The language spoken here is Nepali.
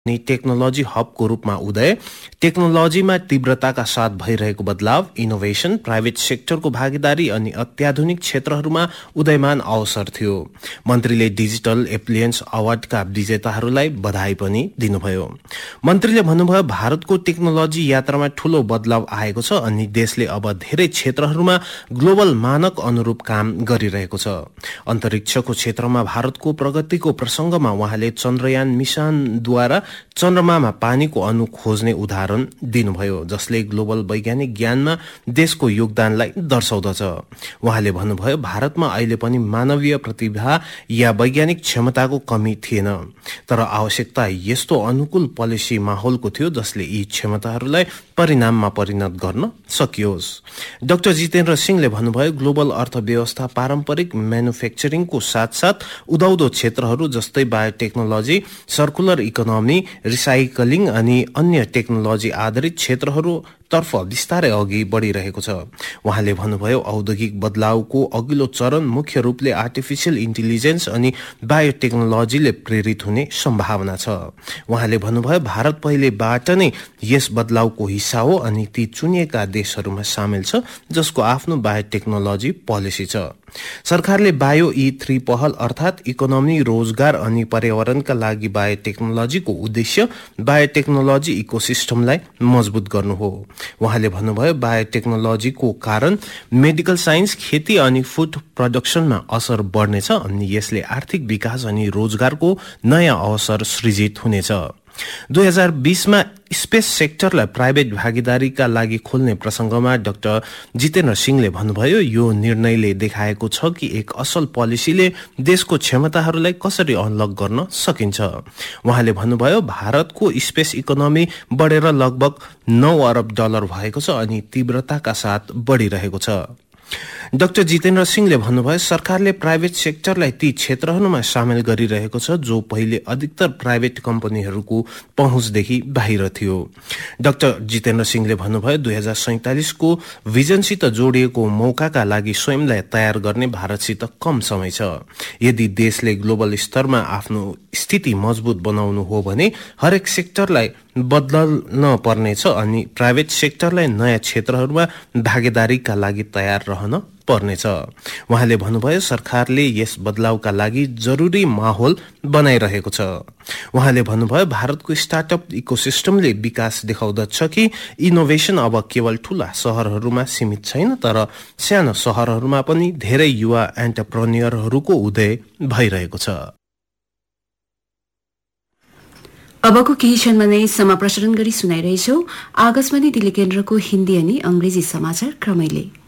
अनि टेक्नोलोजी हबको रूपमा उदय, टेक्नोलोजीमा तीव्रताका साथ भइरहेको बदलाव, इनोभेसन, प्राइभेट सेक्टरको भागीदारी अनि अत्याधुनिक क्षेत्रहरूमा उदयमान अवसर थियो। मन्त्रीले डिजिटल एप्लियन्स अवार्डका विजेताहरूलाई बधाई पनि दिनुभयो। मन्त्रीले भन्नुभयो, भारतको टेक्नोलोजी यात्रामा ठूलो बदलाव आएको छ अनि देशले अब धेरै क्षेत्रहरूमा ग्लोबल मानक अनुरूप काम गरिरहेको छ। अन्तरिक्षको क्षेत्रमा भारतको प्रगतिको प्रसंगमा उहाँले चन्द्रयान मिशनद्वारा चन्द्रमामा पानीको अणु खोज्ने उदाहरण दिनुभयो, जसले ग्लोबल वैज्ञानिक ज्ञानमा देशको योगदानलाई दर्शाउँदछ। उहाँले भन्नुभयो, भारतमा अहिले पनि मानवीय प्रतिभा या वैज्ञानिक क्षमताको कमी थिएन, तर आवश्यकता यस्तो अनुकूल पोलिसी माहौलको थियो जसले यी क्षमताहरूलाई परिणाममा परिणत गर्न सकियोस्। डाक्टर जितेन्द्र सिंहले भन्नुभयो, ग्लोबल अर्थव्यवस्था पारम्परिक म्यानुफ्याक्चरिङको साथसाथ उदाउँदो क्षेत्रहरू जस्तै बायोटेक्नोलोजी, सर्कुलर इकोनोमी, रिसाइकलिङ अनि अन्य टेक्नोलोजी आधारित क्षेत्रहरू तर्फ बिस्तारै अघि बढ़िरहेको छ। उहाँले भन्नुभयो, औद्योगिक बदलावको अघिल्लो चरण मुख्य रूपले आर्टिफिशियल इन्टेलिजेन्स अनि बायोटेक्नोलोजीले प्रेरित हुने सम्भावना छ। उहाँले भन्नुभयो, भारत पहिलेबाट नै यस बदलावको हिस्सा हो अनि ती चुनिएका देशहरूमा सामेल छ जसको आफ्नो बायोटेक्नोलोजी पोलिसी छ। सरकारले बायो E3 पहल अर्थात इकोनोमी, रोजगार अनि पर्यावरणका लागि बायोटेक्नोलोजीको उद्देश्य बायोटेक्नोलोजी इकोसिस्टमलाई मजबुत गर्नु हो। उहाँले भन्नुभयो, बायोटेक्नोलोजीको कारण मेडिकल साइन्स, खेती अनि फुड प्रोडक्सनमा असर बढ्नेछ अनि यसले आर्थिक विकास अनि रोजगारको नयाँ अवसर सृजित हुनेछ। 2020 मा स्पेस सेक्टरलाई प्राइभेट भागीदारीका लागि खोल्ने प्रसंगमा डाक्टर जितेन्द्र सिंहले भन्नुभयो, यो निर्णयले देखाएको छ कि एक असल पोलिसीले देशको क्षमताहरूलाई कसरी अनलक गर्न सकिन्छ। उहाँले भन्नुभयो, भारतको स्पेस इकोनोमी बढेर लगभग $9 अरब भएको छ अनि तीव्रताका साथ बढ़िरहेको छ। डाक्टर जितेन्द्र सिंहले भन्नुभयो, सरकारले प्राइभेट सेक्टरलाई ती क्षेत्रहरूमा सामेल गरिरहेको छ जो पहिले अधिकतर प्राइभेट कम्पनीहरूको पहुँचदेखि बाहिर थियो। डाक्टर जितेन्द्र सिंहले भन्नुभयो, 2047 को भिजनसित जोडिएको मौकाका लागि स्वयंलाई तयार गर्ने भारतसित कम समय छ। यदि देशले ग्लोबल स्तरमा आफ्नो स्थिति मजबुत बनाउनु हो भने हरेक सेक्टरलाई बदल्न पर्नेछ अनि प्राइभेट सेक्टरलाई नयाँ क्षेत्रहरूमा भागीदारीका लागि तयार रहन पर्नेछ। उहाँले भन्नुभयो, सरकारले यस बदलावका लागि जरुरी माहौल बनाइरहेको छ। उहाँले भन्नुभयो, भारतको स्टार्टअप इकोसिस्टमले विकास देखाउँदछ कि इनोभेसन अब केवल ठूला शहरहरूमा सीमित छैन, तर सानो शहरहरूमा पनि धेरै युवा एन्टरप्रेन्योरहरूको उदय भइरहेको छ। अबको केही क्षणमा नै समाप्रसारण गरी सुनाइरहेछौ आकाशवाणी दिल्ली केन्द्रको हिन्दी अनि अंग्रेजी समाचार क्रमैले।